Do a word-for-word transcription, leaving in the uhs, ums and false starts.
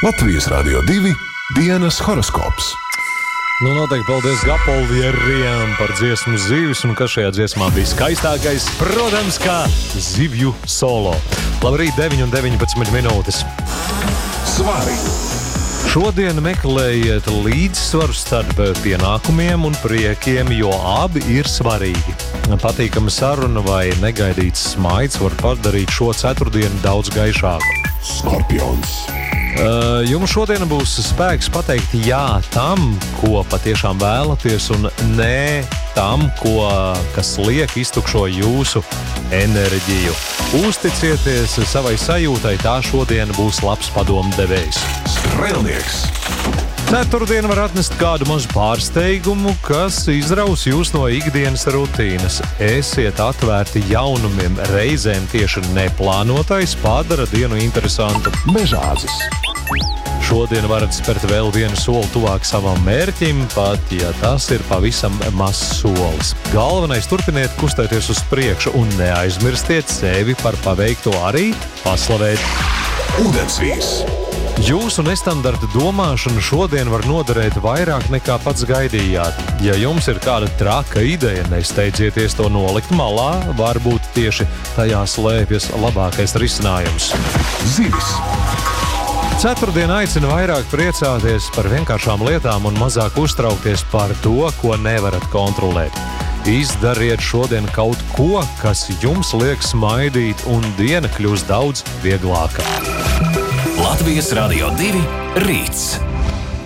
Latvijas Radio divi dienas horoskops. Nu, noteikti paldies Gapoldieriem par dziesmu Zivis, un kas šajā dziesmā bija skaistākais, protams, kā zivju solo. Labrīt, deviņi un deviņpadsmit minūtes. Svari! Šodien meklējiet līdzsvaru starp pienākumiem un priekiem, jo abi ir svarīgi. Patīkama saruna vai negaidīts smaids var padarīt šo ceturtdienu daudz gaišāku. Skorpions! Uh, jums šodien būs spēks pateikt jā tam, ko patiešām vēlaties, un nē tam, ko, kas liek iztukšo jūsu enerģiju. Uzticieties savai sajūtai, tā šodien būs labs padomdevējs. Strēlnieks! Ceturtdiena var atnest kādu mazu pārsteigumu, kas izraus jūs no ikdienas rutīnas. Esiet atvērti jaunumiem, reizēm tieši neplānotais padara dienu interesantu. Mežāzis! Šodien varat spērt vēl vienu soli tuvāk savam mērķim, pat ja tas ir pavisam mazs solis. Galvenais turpiniet kustēties uz priekšu un neaizmirstiet sevi par paveikto arī paslavēt. Ūdensvīrs! Jūsu nestandarta domāšana šodien var noderēt vairāk nekā pats gaidījāt. Ja jums ir kāda traka ideja, nesteidzieties to nolikt malā, varbūt tieši tajā slēpjas labākais risinājums. Zivis! Ceturtdiena aicina vairāk priecāties par vienkāršām lietām un mazāk uztraukties par to, ko nevarat kontrolēt. Izdariet šodien kaut ko, kas jums liek smaidīt, un diena kļūs daudz vieglāka. Latvijas Radio divi rīts.